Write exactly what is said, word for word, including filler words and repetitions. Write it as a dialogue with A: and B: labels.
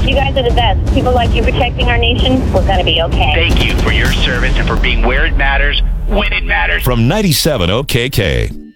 A: You guys are the best. People like you protecting our nation, we're going to be okay.
B: Thank you for your service and for being where it matters, when it matters.
C: From ninety-seven O K K.